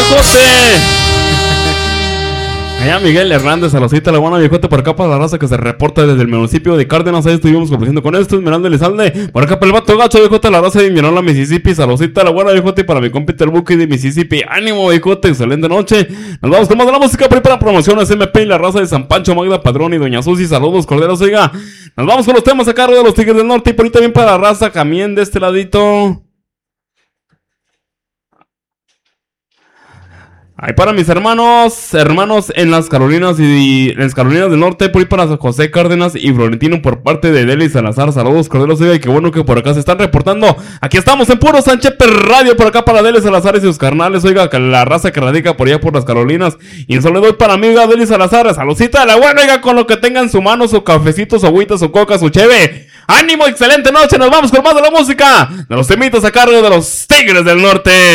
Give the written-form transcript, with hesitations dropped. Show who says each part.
Speaker 1: viejote! Allá Miguel Hernández, saludcita la buena viejote por acá para la raza que se reporta desde el municipio de Cárdenas. Ahí estuvimos complaciendo con esto, Esmeralda Elizalde. Por acá para el vato gacho, viejote, la raza de Indianola, Mississippi. Saludcita la buena viejote para mi compita el Buki de Mississippi. Ánimo viejote, excelente noche. Nos vamos con más de la música para promociones MP y la raza de San Pancho, Magda Padrón y Doña Susi. Saludos corderos, oiga. Nos vamos con los temas a cargo de los Tigres del Norte y por ahí también para la raza también de este ladito. Ahí para mis hermanos en las Carolinas y en las Carolinas del Norte, por ahí para José Cárdenas y Florentino por parte de Deli Salazar. Saludos corderos, oiga, y qué bueno que por acá se están reportando. Aquí estamos en Puro Sánchez Radio, por acá para Deli Salazar y sus carnales, oiga, la raza que radica por allá por las Carolinas. Y en le doy para mi amiga Deli Salazar, saludcita a la buena, oiga, con lo que tenga en su mano, su cafecito, su agüita, su coca, su cheve. ¡Ánimo, excelente noche! Nos vamos con más de la música de los temitas a cargo de los Tigres del Norte.